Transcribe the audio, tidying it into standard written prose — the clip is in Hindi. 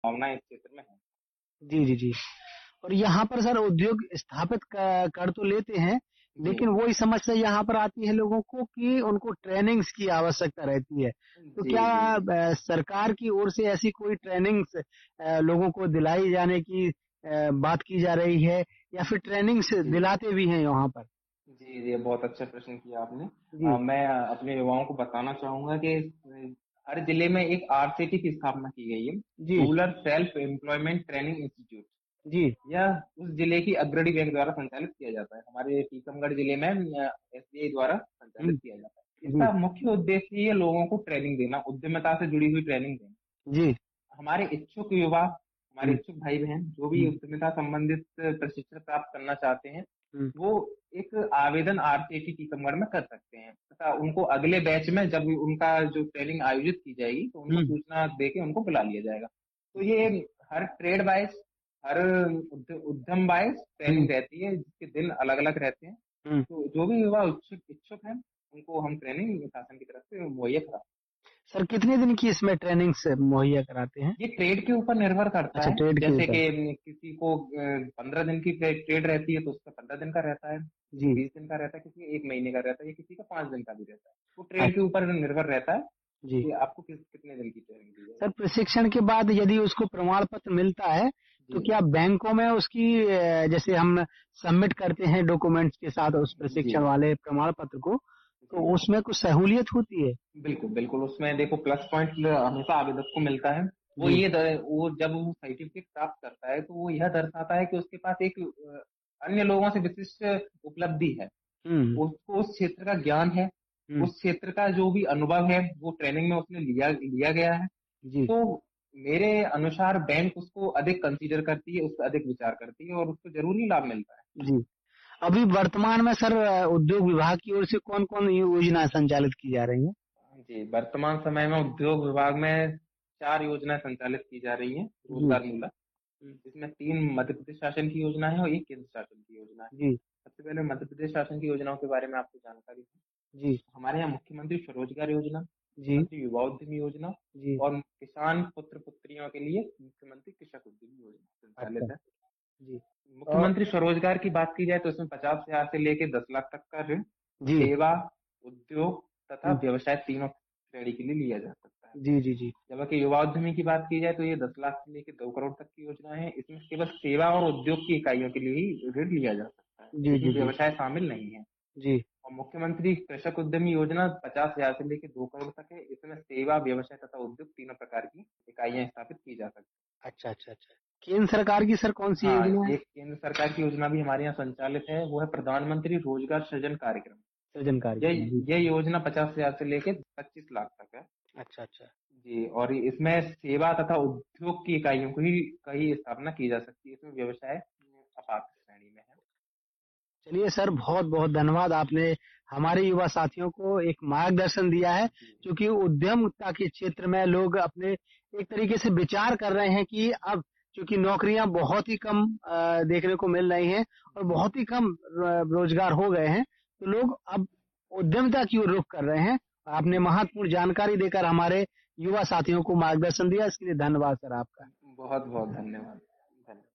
भावना इस क्षेत्र में है। जी, जी, जी। और यहाँ पर सर उद्योग स्थापित कर तो लेते हैं, जी लेकिन वही समस्या यहाँ पर आती है लोगों को कि उनको ट्रेनिंग्स की आवश्यकता रहती है। तो जी क्या जी जी। सरकार की ओर से ऐसी कोई ट्रेनिंग्स लोगों को दिलाई जाने की बात की जा रही है, या फिर ट्रेनिंग्स जी दिलाते भी हैं यहाँ पर? जी, ये बहुत अच्छा प्रश्न किया आपने। जी, मैं अपने युवाओं को बताना चाहूंगा कि हर जिले में एक आरसीटी की स्थापना की गई है, जी, rural self employment training institute. जी, यह उस जिले की अग्रणी बैंक द्वारा संचालित किया जाता है। हमारे टीकमगढ़ जिले में एसबीआई द्वारा संचालित हुँ, किया जाता है। जी, इसका मुख्य उद्देश्य ये लोगों को ट्रेनिंग देना, उद्यमिता से जुड़ी हुई ट्रेनिंग देना। जी, हमारे इच्छुक युवा, हमारे हुँ, इच्छुक भाई बहन जो भी हुँ, उद्यमिता संबंधित प्रशिक्षण प्राप्त करना चाहते हैं, हुँ, वो एक आवेदन आरसीटी टीकमगढ़ में कर सकते हैं, तथा उनको अगले बैच में जब उनका जो ट्रेनिंग आयोजित की जाएगी तो उनको हुँ, सूचना देके उनको बुला लिया जाएगा। तो ये हर ट्रेड वाइज, हर उद्यम वाइज हुँ, ट्रेनिंग रहती है, जिसके दिन अलग अलग रहते हैं। हुँ। तो जो भी युवा इच्छुक इच्छुक हैं, उनको हम ट्रेनिंग शासन की तरफ से मुहैया करा। सर कितने दिन की इसमें ट्रेनिंग्स मुहैया कराते हैं? ये ट्रेड के ऊपर निर्भर करता अच्छा, है। ट्रेड के जैसे ऊपर। कि किसी को 15 दिन की ट्रेड रहती है तो उसका 15 दिन का रहता है, किसी को जी, 20 दिन का रहता है, किसी को 1 महीने का रहता है, या किसी का 5 दिन का भी रहता है। वो ट्रेड के अच्छा, ऊपर निर्भर रहता है जी। कि आपको कितने दिन की ट्रेनिंग दी सर जाएगी। प्रशिक्षण के बाद यदि उसको प्रमाण पत्र मिलता है, तो जी क्या बैंकों में उसकी जैसे हम सबमिट करते हैं डॉक्यूमेंट्स के साथ उस जी प्रशिक्षण वाले प्रमाण पत्र को, जी। तो उसमें कुछ सहूलियत होती है? बिल्कुल बिल्कुल, उसमें देखो प्लस पॉइंट हमेशा आवेदक को मिलता है। जी, वो जब वो सर्टिफिकेट प्राप्त करता है तो वो यह दर्शाता है कि उसके पास एक अन्य लोगों से विशिष्ट उपलब्धि है। हुँ, उसको उस क्षेत्र का ज्ञान है, हुँ, उस क्षेत्र का जो भी अनुभव है वो ट्रेनिंग में उसने लिया लिया गया है। जी, तो मेरे अनुसार बैंक उसको अधिक कंसीडर करती है, उस पर अधिक विचार करती है और उसको जरूरी लाभ मिलता है। जी। अभी वर्तमान में सर उद्योग विभाग की ओर से कौन-कौन योजना संचालित की जा रही हैं? जी, वर्तमान समय में उद्योग विभाग में 4 योजनाएं संचालित की जा रही हैं जी, रोजगार मूलक, जिसमें 3 मध्य प्रदेश शासन की योजना है और एक केंद्र शासन की योजना है। जी, सबसे पहले मध्य प्रदेश शासन की योजनाओं के बारे में आपको जानकारी है। जी, हमारे यहाँ मुख्यमंत्री स्वरोजगार योजना, जी, मुख्यमंत्री युवा उद्यमी योजना जी। और किसान पुत्र पुत्रियों के लिए मुख्यमंत्री कृषक उद्यमी योजना अच्छा, संचालित है। जी। और मुख्यमंत्री स्वरोजगार की बात की जाए तो इसमें 50,000 से लेकर 10 लाख तक का ऋण जी, सेवा, उद्योग तथा हुँ, व्यवसाय तीनों श्रेणी के लिए लिया जा सकता है। जी, जी, जी। जबकि युवा उद्यमी की बात की जाए तो ये 10 लाख से लेकर 2 करोड़ तक की योजना है। इसमें केवल सेवा और उद्योग की इकाइयों के लिए ही ऋण लिया जा सकता है, जी, इसमें जी, जी। व्यवसाय शामिल नहीं है। जी। और मुख्यमंत्री कृषक उद्यमी योजना 50,000 से लेकर 2 करोड़ तक है। इसमें सेवा, व्यवसाय तथा उद्योग तीनों प्रकार की इकाइयां स्थापित की जा सकती अच्छा, अच्छा, अच्छा। केंद्र सरकार की सर हैं। कौन-सी हाँ, योजना है? एक केंद्र सरकार की योजना भी हमारे यहाँ संचालित है, वो है प्रधानमंत्री रोजगार सृजन कार्यक्रम। सृजन यह कार्यक्रम, जी। यह योजना 50,000 से लेकर 25 लाख तक है। अच्छा, अच्छा। जी, और इसमें सेवा तथा उद्योग की इकाइयों की स्थापना की जा सकती है। इसमें व्यवसाय अपात्र श्रेणी में है। चलिए सर बहुत-बहुत धन्यवाद, आपने हमारे युवा साथियों को एक मार्गदर्शन दिया है, जी क्योंकि उद्यमता के क्षेत्र में लोग अपने एक तरीके से विचार कर रहे हैं कि अब चूँकि नौकरियाँ बहुत ही कम देखने को मिल रही हैं और जी बहुत ही कम रोज़गार हो गए हैं, तो लोग अब उद्यमिता की ओर रुख कर रहे हैं। आपने जी। महत्वपूर्ण जानकारी देकर हमारे युवा साथियों को मार्गदर्शन दिया, इसके लिए धन्यवाद सर आपका। बहुत बहुत धन्यवाद। धन्यवाद।